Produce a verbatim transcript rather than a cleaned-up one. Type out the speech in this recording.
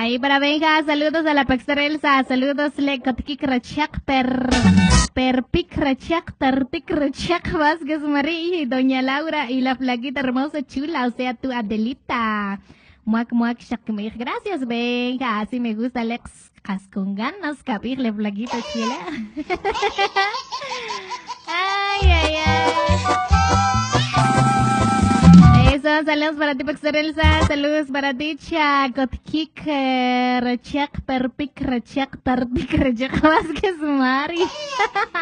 Y para Benja, saludos a la Paxter Elsa, saludos le Kotkik Rachak per per Pic Rachak Tartik Rachak Vázquez Marí, Doña Laura y la flaquita hermosa chula, o sea tu Adelita. Muac muac shakmir. Gracias, Benja, así me gusta Alex con ganas, capirle flaquita chula. Ay, ay, ay. Eso, saludos para ti, Paxter Elsa, saludos para ti, Chakotkik, Rachak, Perpik, Rachak, Tartik, Rachak, Vázquez Mari.